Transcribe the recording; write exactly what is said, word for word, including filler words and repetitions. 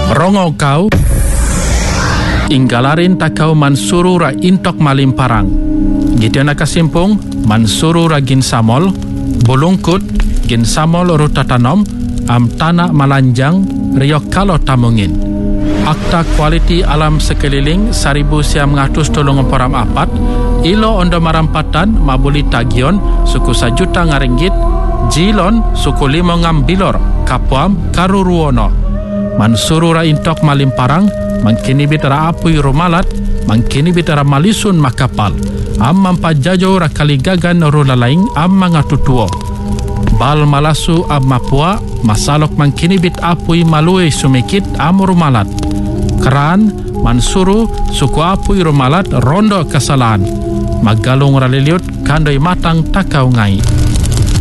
Rongo kau inggalarin takau mansuru ra intok malim parang. Gideon nakasimpung mansuru ra gin samol bulungkut gin samol rutatanom am tanah malanjang riok kalau tamungin. Akta kualiti alam sekeliling seribu siam ngatus tolong emporam apat ilo ondo marampatan mabuli tagion suku sajuta ngaringgit jilon suku limo ngambilor kapuam karuruono. Mansuru ra intok malim parang mangkini bitara apui rumalat mangkini bitara malisun makapal am mampajajo ra kaligagan rulalaing am mangatutuo bal malasu am mapua masalok mangkini bit apui malui sumikit am rumalat keran mansuru suku apui rumalat rondo kesalahan magalung raliliut kandoi matang takau ngai.